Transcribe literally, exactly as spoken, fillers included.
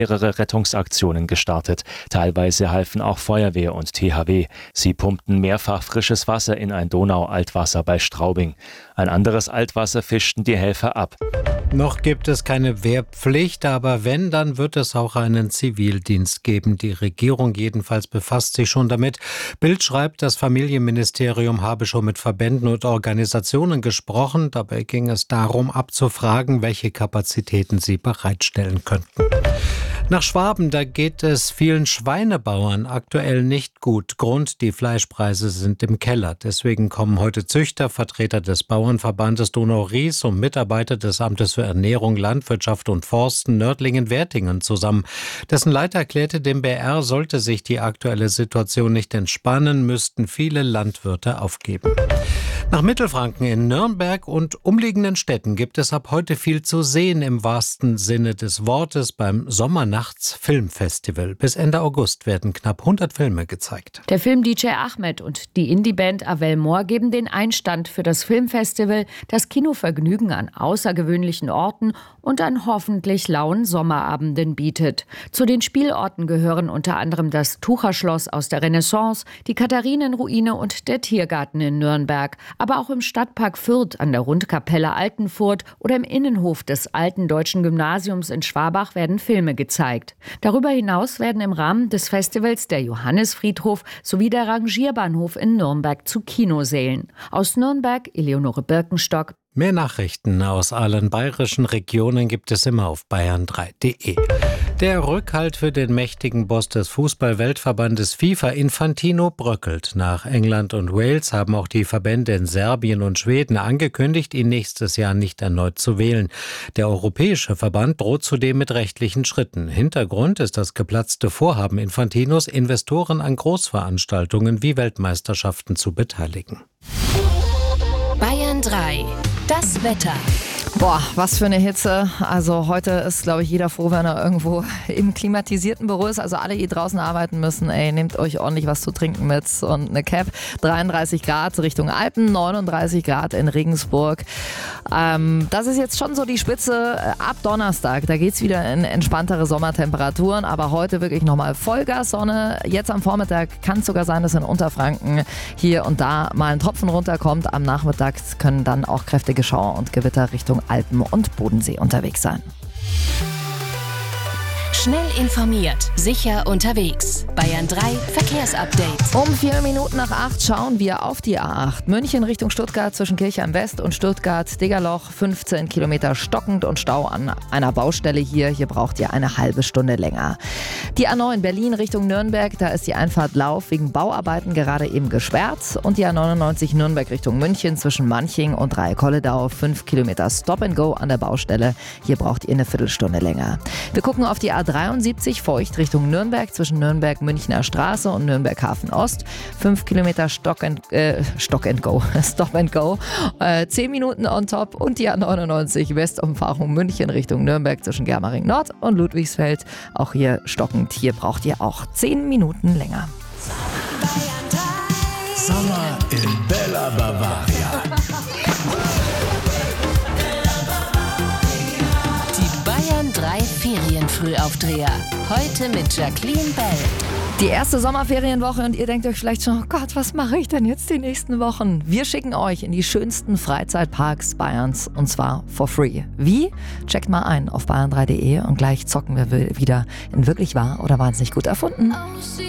mehrere Rettungsaktionen gestartet. Teilweise halfen auch Feuerwehr und T H W. Sie pumpten mehrfach frisches Wasser in ein Donau-Altwasser bei Straubing. Ein anderes Altwasser fischten die Helfer ab. Noch gibt es keine Wehrpflicht, aber wenn, dann wird es auch einen Zivildienst geben. Die Regierung jedenfalls befasst sich schon damit. Bild schreibt, das Familienministerium habe schon mit Verbänden und Organisationen gesprochen. Dabei ging es darum, abzufragen, welche Kapazitäten sie bereitstellen könnten. Nach Schwaben, da geht es vielen Schweinebauern aktuell nicht gut. Grund, die Fleischpreise sind im Keller. Deswegen kommen heute Züchter, Vertreter des Bauernverbandes Donau-Ries und Mitarbeiter des Amtes für Ernährung, Landwirtschaft und Forsten Nördlingen-Wertingen zusammen. Dessen Leiter erklärte dem B R, sollte sich die aktuelle Situation nicht entspannen, müssten viele Landwirte aufgeben. Nach Mittelfranken, in Nürnberg und umliegenden Städten gibt es ab heute viel zu sehen im wahrsten Sinne des Wortes beim Sommernachts-Filmfestival. Bis Ende August werden knapp hundert Filme gezeigt. Der Film-D J Ahmed und die Indie-Band Avel Moore geben den Einstand für das Filmfestival, das Kinovergnügen an außergewöhnlichen Orten und an hoffentlich lauen Sommerabenden bietet. Zu den Spielorten gehören unter anderem das Tucherschloss aus der Renaissance, die Katharinenruine und der Tiergarten in Nürnberg. Aber auch im Stadtpark Fürth an der Rundkapelle Altenfurth oder im Innenhof des Alten Deutschen Gymnasiums in Schwabach werden Filme gezeigt. Darüber hinaus werden im Rahmen des Festivals der Johannisfriedhof sowie der Rangierbahnhof in Nürnberg zu Kinosälen. Aus Nürnberg, Eleonore Birkenstock. Mehr Nachrichten aus allen bayerischen Regionen gibt es immer auf bayern drei punkt de. Der Rückhalt für den mächtigen Boss des Fußball-Weltverbandes FIFA, Infantino, bröckelt. Nach England und Wales haben auch die Verbände in Serbien und Schweden angekündigt, ihn nächstes Jahr nicht erneut zu wählen. Der Europäische Verband droht zudem mit rechtlichen Schritten. Hintergrund ist das geplatzte Vorhaben Infantinos, Investoren an Großveranstaltungen wie Weltmeisterschaften zu beteiligen. Bayern drei. Das Wetter. Boah, was für eine Hitze. Also heute ist, glaube ich, jeder froh, wenn er irgendwo im klimatisierten Büro ist. Also alle, die draußen arbeiten müssen, ey, nehmt euch ordentlich was zu trinken mit und eine Cap. dreiunddreißig Grad Richtung Alpen, neununddreißig Grad in Regensburg. Ähm, das ist jetzt schon so die Spitze. Ab Donnerstag, da geht's wieder in entspanntere Sommertemperaturen. Aber heute wirklich nochmal Vollgas-Sonne. Jetzt am Vormittag kann es sogar sein, dass in Unterfranken hier und da mal ein Tropfen runterkommt. Am Nachmittag können dann auch kräftige Schauer und Gewitter Richtung Alpen und Bodensee unterwegs sein. Schnell informiert, sicher unterwegs. Bayern drei Verkehrsupdate. Um vier Minuten nach acht schauen wir auf die A acht. München Richtung Stuttgart zwischen Kirchheim West und Stuttgart-Degerloch. fünfzehn Kilometer stockend und Stau an einer Baustelle hier. Hier braucht ihr eine halbe Stunde länger. Die A neun Berlin Richtung Nürnberg. Da ist die Einfahrt Lauf wegen Bauarbeiten gerade eben gesperrt. Und die A neunundneunzig Nürnberg Richtung München zwischen Manching und Dreieck-Holledau. fünf Kilometer Stop and Go an der Baustelle. Hier braucht ihr eine Viertelstunde länger. Wir gucken auf die A dreiundsiebzig Feucht Richtung Nürnberg zwischen Nürnberg-Münchner Straße und Nürnberg-Hafen-Ost. fünf Kilometer Stock and, äh, Stock and Go, Stop and Go. Äh, zehn Minuten on top und die A neunundneunzig Westumfahrung München Richtung Nürnberg zwischen Germering Nord und Ludwigsfeld. Auch hier stockend. Hier braucht ihr auch zehn Minuten länger. Sommer in Bella Bavaria. Bayern drei Ferienfrühaufdreher. Heute mit Jacqueline Bell. Die erste Sommerferienwoche und ihr denkt euch vielleicht schon, oh Gott, was mache ich denn jetzt die nächsten Wochen? Wir schicken euch in die schönsten Freizeitparks Bayerns und zwar for free. Wie? Checkt mal ein auf bayern drei punkt de und gleich zocken wir wieder in Wirklich wahr oder wahnsinnig gut erfunden.